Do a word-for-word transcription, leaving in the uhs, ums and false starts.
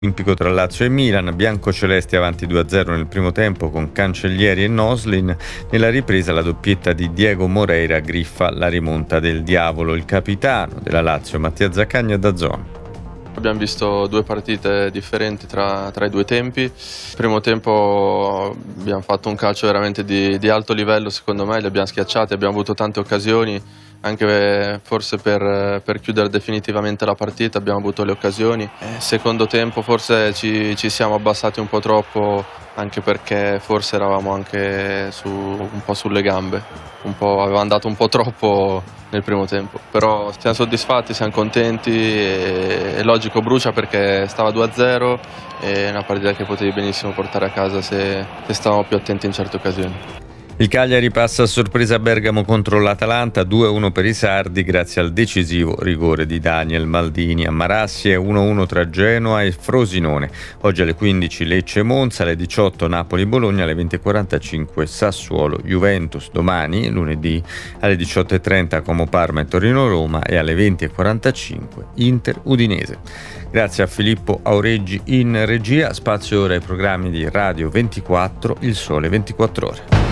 Olimpico tra Lazio e Milan, biancocelesti avanti due a zero nel primo tempo con Cancellieri e Noslin. Nella ripresa la doppietta di Diego Moreira griffa la rimonta del diavolo. Il capitano della Lazio, Mattia Zaccagni, a DAZN. Abbiamo visto due partite differenti tra, tra i due tempi. Il primo tempo abbiamo fatto un calcio veramente di, di alto livello, secondo me, li abbiamo schiacciati, abbiamo avuto tante occasioni, anche forse per, per chiudere definitivamente la partita abbiamo avuto le occasioni. Eh, secondo tempo forse ci, ci siamo abbassati un po' troppo, anche perché forse eravamo anche su, un po' sulle gambe, un po', avevamo dato un po' troppo nel primo tempo, però siamo soddisfatti, siamo contenti e, e logico brucia perché stava due a zero e è una partita che potevi benissimo portare a casa se, se stavamo più attenti in certe occasioni. Il Cagliari passa a sorpresa a Bergamo contro l'Atalanta, due a uno per i sardi grazie al decisivo rigore di Daniel Maldini. A Marassi è uno a uno tra Genoa e Frosinone. Oggi alle quindici Lecce-Monza, alle diciotto Napoli-Bologna, alle venti e quarantacinque Sassuolo-Juventus. Domani, lunedì, alle diciotto e trenta Como-Parma e Torino-Roma e alle venti e quarantacinque Inter-Udinese. Grazie a Filippo Aureggi in regia. Spazio ora ai programmi di Radio ventiquattro, Il Sole ventiquattro Ore.